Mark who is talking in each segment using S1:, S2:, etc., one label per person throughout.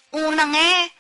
S1: 有两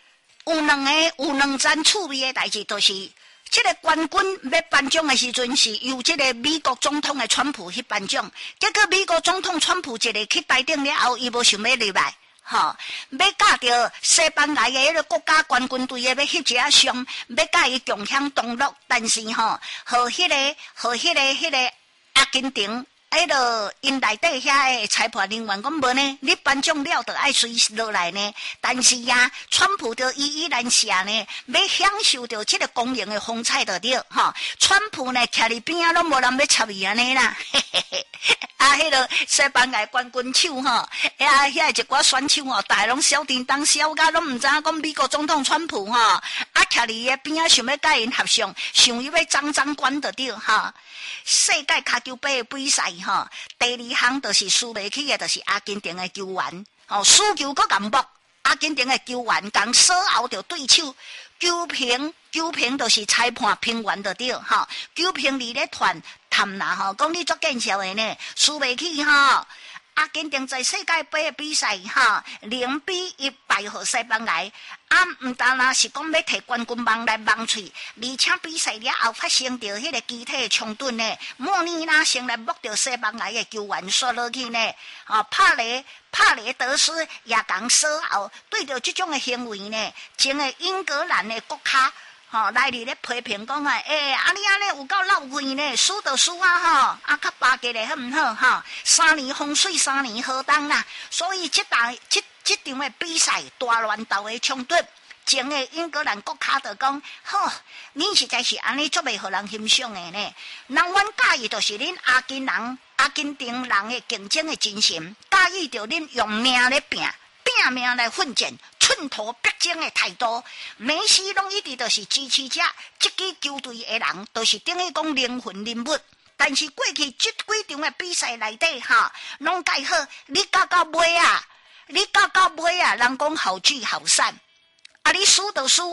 S1: 件趣味的代志，就是这个冠军要颁奖的时阵，是由这个美国总统的川普去颁奖。结果美国总统川普一个去台顶了后，伊无想要入来，要教着西班牙的迄个国家冠军队的要翕一下相，要甲伊共享同乐。但是和迄个阿根廷。迄个因内底遐个裁判人员讲无呢，你颁奖了就爱随落来呢。但是呀，川普就依然下呢，要享受到这个公营的风采就对哈。川普呢，徛伫边啊，拢无人要插伊安尼啦。迄个西班牙冠军手吼，遐一寡选手吼，大拢小叮当小甲拢毋知影讲美国总统川普吼，徛伫伊边啊，想要甲因合相，想要张冠就对哈。世界骹球杯的比赛吼，第二项就是输袂起的，就是阿根廷的球员，输球搁甘博，阿根廷的球员共锁喉着对手，球评就是裁判评完就对哈，球评里咧谈啦吼，讲你足见笑的呢，输袂起哈。阿根廷在世界杯的比赛哈，0-1败予西班牙。毋但啦是讲要摕冠军梦来梦喙，而且比赛了后发生着迄个集体冲突呢。莫尼拉先来摸着西班牙的球员摔落去呢。帕雷德斯也讲锁喉，对着这种的行为呢，前个英格兰的国家。来咧批评讲你安尼有够浪费呢，输就输啊较巴结咧好毋好3年风水3年好冬啦，所以这场的比赛大乱斗的冲突，前个英格兰国家就讲，恁实在是安尼足袂互人欣赏的呢。人阮介意就是恁阿根廷人的竞争的精神，介意着恁用命咧拼命来奋战。寸土必争的态度，梅西拢一直都是支持者，这支球队的人都是等于讲灵魂人物。但是过去这几场的比赛内底拢介好，你到尾啊，人讲好聚好散，你输就输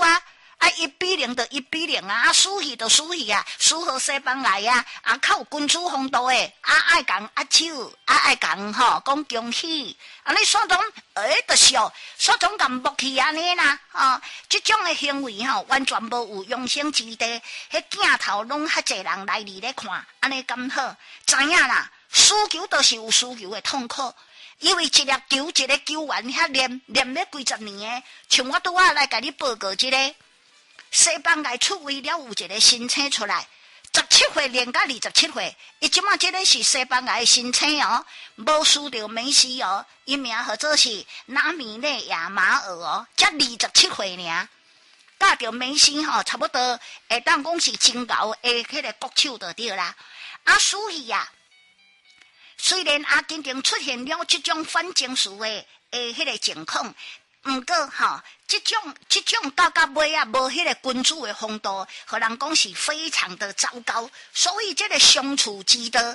S1: 1-0就1-0输去就输去输互西班牙较有君主风度的爱讲手爱讲讲恭喜，你所种就笑，所种咁默契安尼啦这种的行为完全无有用心之地，迄镜头拢较侪人来咧看，安尼咁好，知影啦，输球都是有输球的痛苦。因为一个球员遐练了几十年的，像我拄仔来甲你报告这个。西班牙出位了有一个新星出来，17岁练到27岁，伊即马这个是西班牙的新星无输到梅西伊名号做是拉米内亚马尔才27岁尔，教着梅西差不多会当讲是真高的迄个国手就对啦。输去虽然阿根廷出现了这种反情绪的迄个情况。毋过这种到尾无迄个君主的风度，互人讲是非常的糟糕。所以这个相处之道，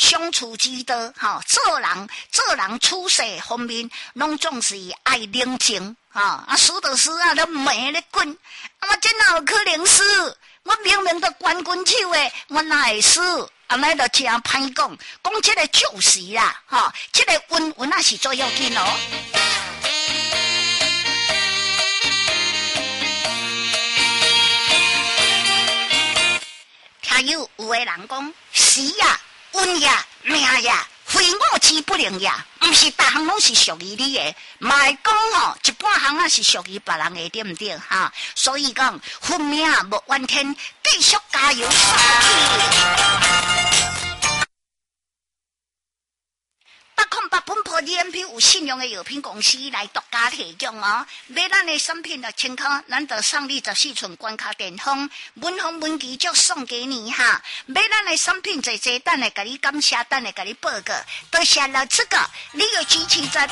S1: 做人处事方面，拢总是爱冷静输就输都没咧滚，我真哪有可能输？我明明都冠军手的，我哪会输？安尼就真歹讲，这个就是啦这个运也是最要紧有的人讲时运命非我之不能不是大项拢是属于你的，卖讲一半项是属于别人的，对不对所以讲分命无怨天，继续加油808本破 GMP 有信用的药品公司来独家提供买咱的产品的请客，咱就送你14寸关卡电风，文风文具就送给你买咱的产品，坐等来给你感谢，等来给你报告，多谢了这个，你有支持在。